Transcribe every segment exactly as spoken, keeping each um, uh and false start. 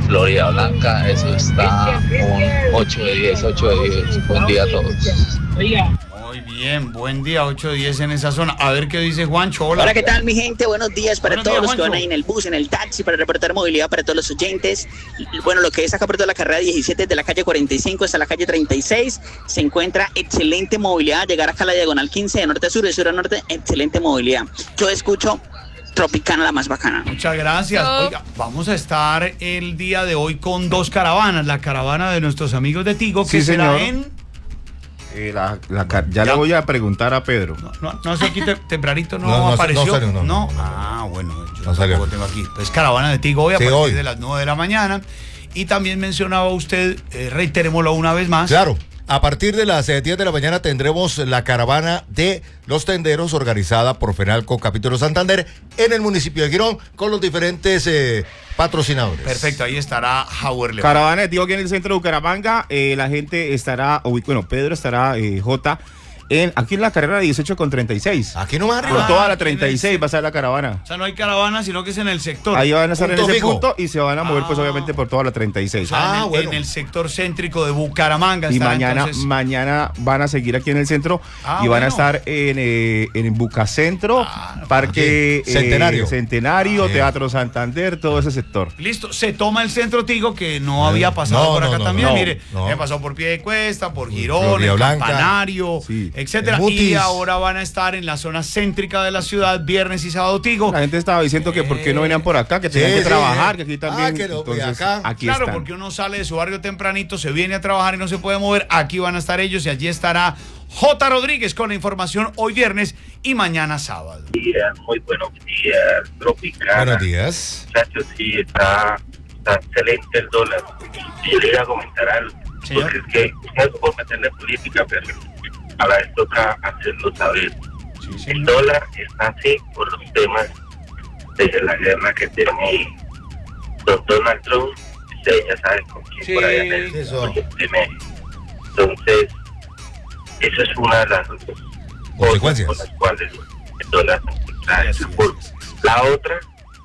Florida Blanca, eso está un ocho de diez, ocho de diez. Buen día a todos. Muy bien, buen día, ocho de diez en esa zona. A ver qué dice Juancho. Hola. Hola, ¿qué tal, mi gente? Buenos días para Buenos todos días, los que Juancho. van ahí en el bus, en el taxi, para reportar movilidad para todos los oyentes. Y, bueno, lo que es acá por toda la carrera diecisiete de la calle cuarenta y cinco hasta la calle treinta y seis, se encuentra excelente movilidad. Llegar acá a la diagonal quince de norte a sur, de sur a norte, excelente movilidad. Yo escucho Tropicana, la más bacana. Muchas gracias. Oiga, vamos a estar el día de hoy con dos caravanas. La caravana de nuestros amigos de Tigo, que Sí, será señor. en... Eh, la, la, ya, ya le voy a preguntar a Pedro. No, no, no sé, aquí te- tempranito no, No, no, apareció. no salió, no, no, no. Ah, bueno, yo No salió. tampoco tengo aquí. Pues caravana de Tigo hoy a Sí, partir hoy. de las nueve de la mañana. Y también mencionaba usted, eh, reiterémoslo una vez más. Claro, a partir de las eh, diez de la mañana tendremos la caravana de los tenderos organizada por Fenalco Capítulo Santander en el municipio de Girón con los diferentes eh, patrocinadores. Perfecto, ahí estará Howard León. Caravana de Tigo aquí en el centro de Bucaramanga. Eh, la gente estará, o, bueno, Pedro estará, eh, J, en, aquí en la carrera dieciocho con treinta y seis. Aquí nomás Por arriba. toda la aquí en treinta y el- seis va a ser la caravana. O sea, no hay caravana, sino que es en el sector. Ahí van a estar en Punto ese fijo. punto y se van a mover, pues Ah. obviamente, por toda la treinta y O seis. sea, en, Ah, el, bueno. en el sector céntrico de Bucaramanga. Y estará, mañana, entonces- mañana van a seguir aquí en el centro Ah, y van bueno. a estar en, eh, en Bucacentro, Ah, Parque aquí. Centenario. eh, Centenario, Ah, bien. Teatro Santander, todo ese sector. Listo, se toma el centro Tigo, que no Eh, había pasado no, por no, acá no, también. no, Mire, no. había pasado por Piedecuesta, por Girón, Florida el Blanca. Campanario, Sí. etcétera. El Y Mutis. ahora van a estar en la zona céntrica de la ciudad, viernes y sábado Tigo. La gente estaba diciendo que por qué no venían por acá, que Sí, tenían que sí, trabajar, sí. que aquí Ah, también. que no, entonces, acá. aquí Claro, están. porque uno sale de su barrio tempranito, se viene a trabajar y no se puede mover. Aquí van a estar ellos y allí estará J. Rodríguez con la información hoy viernes y mañana sábado. días, muy buenos días, Tropicana. Buenos días. Muchachos, sí, está, está excelente el dólar. Y yo le iba a comentar algo, Señor. porque es que no es por meterle política, pero a la vez toca hacerlo saber. El dólar está así por los temas de la guerra que tiene don Donald Trump. Ustedes ya saben con quién Sí, por allá en el eso. Oriente Medio. Entonces, eso es una de las Consecuencias. cosas con las cuales el dólar está de esa forma. La otra,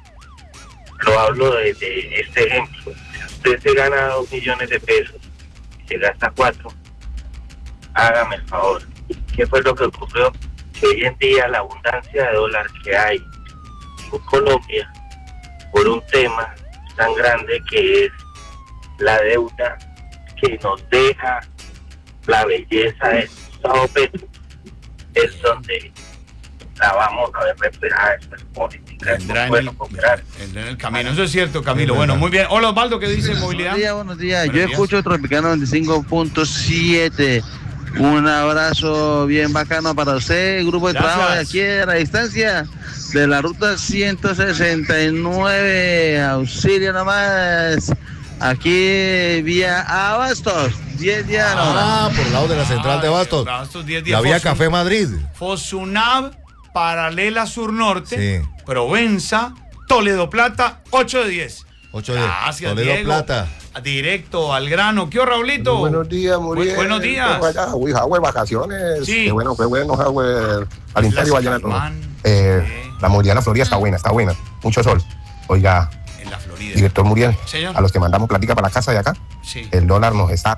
lo hablo de, de este ejemplo. Si usted se gana dos millones de pesos y se gasta cuatro, hágame el favor. ¿Qué fue lo que ocurrió? Que hoy en día la abundancia de dólar que hay en Colombia, por un tema tan grande que es la deuda que nos deja la belleza de Gustavo Petro, es donde la vamos a ver reflejada estas políticas. Vendrá en, Bueno, el, comprar. vendrá en el camino. Eso es cierto, Camilo. Bueno, muy bien. Hola, Osvaldo, ¿qué dice movilidad? Buenos días, buenos días. Buenos Yo días. escucho Tropicano veinticinco punto siete. Un abrazo bien bacano para usted, grupo de Gracias. trabajo de aquí a la distancia de la ruta ciento sesenta y nueve. Auxilio nomás. Aquí vía Abastos. diez días Ah, por el lado de la central de Bastos. Bastos, diez La días. vía Fosun- Café Madrid. Fosunab, paralela sur-norte, Sí. Provenza, Toledo Plata, ocho de diez. ocho de diez. Gracias, Toledo Diego. Plata. Directo al grano. ¿Qué, Raulito? Buenos días, Muriel. Bu- buenos días. ¿Cómo allá? Uy, Howard, vacaciones. Sí. Qué bueno, qué bueno, Howard. Al Imperio Las Vallenato. Caimán. Eh, Sí. la movilidad en la Florida está buena, está buena. Mucho sol. Oiga, En la Florida. director Muriel, Señor. a los que mandamos platica para la casa de acá, Sí. el dólar nos está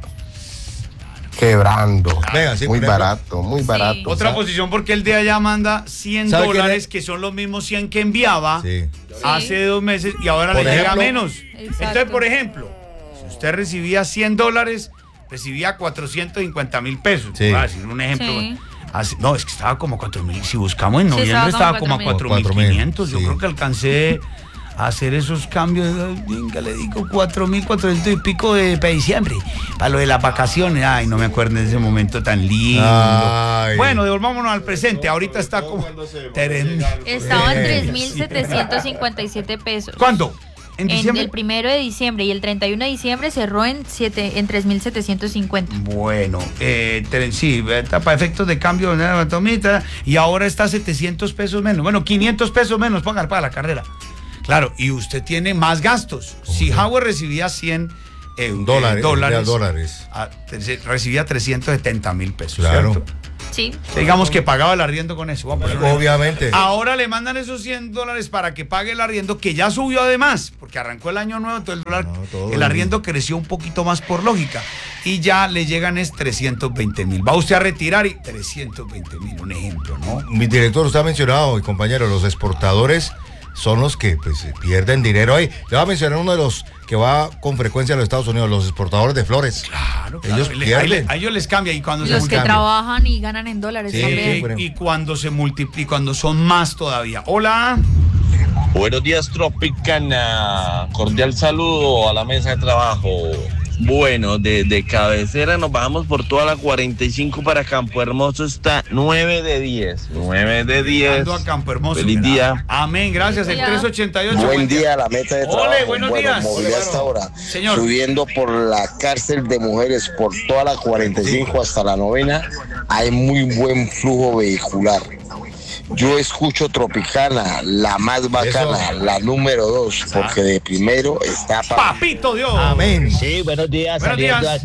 quebrando. Venga, sí, muy por ejemplo. barato, muy barato. Otra ¿sabe? posición porque el de allá manda cien ¿Sabe quién dólares, es? que son los mismos cien que enviaba Sí. hace dos meses y ahora Por le llega ejemplo. menos. Exacto. Entonces, por ejemplo, si usted recibía cien dólares, recibía cuatrocientos cincuenta mil pesos. Sí. Voy a decir un ejemplo. Sí. Así- no, es que estaba como a cuatro mil. Si buscamos en Sí, noviembre, estaba estaba como como a cuatro cuatro mil mil. quinientos. Yo Sí. creo que alcancé a hacer esos cambios. Ay, venga, le digo cuatro mil cuatrocientos y pico de para diciembre. Para lo de las vacaciones. Ay, no me acuerdo de ese momento tan lindo. Ay. Bueno, devolvámonos al presente. Ahorita está como. tres mil. Estaba en Eh, tres mil setecientos cincuenta y siete pesos. ¿Cuándo? ¿En En diciembre? el primero de diciembre y el treinta y uno de diciembre cerró en, siete, en tres mil setecientos cincuenta. Bueno, eh, tre- sí, eh, para efectos de cambio de la atomita, y ahora está setecientos pesos menos. Bueno, quinientos pesos menos pagar para la carrera. Claro, y usted tiene más gastos. Si Howard recibía cien eh, Dólares, eh, dólares, ya dólares. ah, tre- recibía trescientos setenta mil pesos. Claro. ¿cierto? Sí. Digamos que pagaba el arriendo con eso. Vamos a poner- Obviamente. Ahora le mandan esos cien dólares para que pague el arriendo, que ya subió además, porque arrancó el año nuevo, entonces el, dólar- No, todo el arriendo creció un poquito más por lógica. Y ya le llegan es trescientos veinte mil. Va usted a retirar y trescientos veinte mil, un ejemplo, ¿no? Mi director, usted ha mencionado, y compañero, los exportadores son los que pues pierden dinero ahí. Le voy a mencionar uno de los que va con frecuencia a los Estados Unidos, los exportadores de flores. Claro, claro. Ellos Ahí le- pierden. ahí le- a ellos les cambia y cuando se Los que multiplica- trabajan y ganan en dólares Sí, también. por y, ejemplo. y cuando se multiplica, cuando son más todavía. Hola. Buenos días, Tropicana. Cordial saludo a la mesa de trabajo. Bueno, desde cabecera nos bajamos por toda la cuarenta y cinco para Campo Hermoso. Está nueve de diez. nueve de diez. Ando a Campo Hermoso. Feliz mira. día. Amén, gracias. El Buen día. trescientos ochenta y ocho. Buen día, la meta de Ole, trabajo. buenos bueno, días. movilidad Ole, hasta ahora. Señor. Subiendo por la cárcel de mujeres por toda la cuarenta y cinco hasta la novena, hay muy buen flujo vehicular. Yo escucho Tropicana, la más bacana, Eso. la número dos, porque de primero está pa- Papito Dios. Amén. Sí, buenos días, Buenos saliendo días.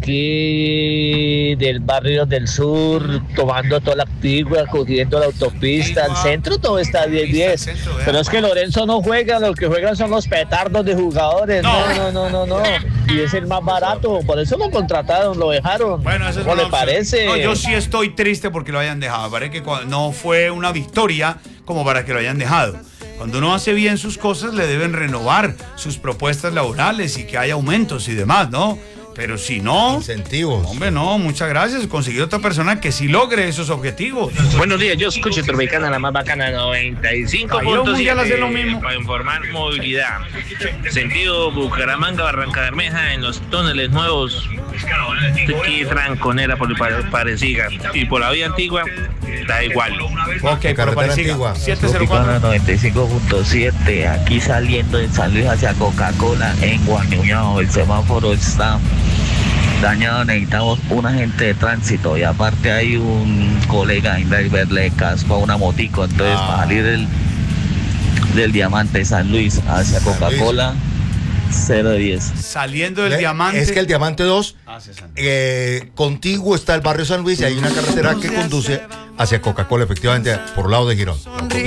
aquí del barrio del sur, tomando toda la antigua, cogiendo la autopista, el centro, todo está diez diez. centro, vea. Pero es que Lorenzo no juega, los que juegan son los petardos de jugadores. No. No, no, no, no, no. Y es el más barato, por eso lo contrataron, lo dejaron. Bueno, eso es ¿Cómo una le opción. parece? No, yo sí estoy triste porque lo hayan dejado. Me parece que cua- no fue una victoria como para que lo hayan dejado. Cuando uno hace bien sus cosas, le deben renovar sus propuestas laborales y que haya aumentos y demás, ¿no? Pero si no, Incentivos. hombre, no, muchas gracias. Conseguir otra persona que sí logre esos objetivos. Buenos días, yo escucho Tropicana, la más bacana, noventa y cinco Cayó punto Mundial a hacer lo siete, mismo. para informar movilidad. Sentido Bucaramanga, Barranca Bermeja, en los túneles nuevos, aquí Franconera por Parecida. Y por la vía antigua, da igual. Ok, pero carretera pareciga. antigua. siete cero cuatro. noventa y cinco punto siete, aquí saliendo de San Luis hacia Coca-Cola en Guañuñao, el semáforo está dañado, necesitamos un agente de tránsito y aparte hay un colega en driver le casco a una motico, entonces Ah. para salir del, del Diamante San Luis hacia San Coca-Cola, cero de diez. Saliendo del Le- diamante. Es que el Diamante dos, Ah, sí, Santo. eh, contiguo está el barrio San Luis y hay una carretera que conduce hacia Coca-Cola, efectivamente, por lado de Girón.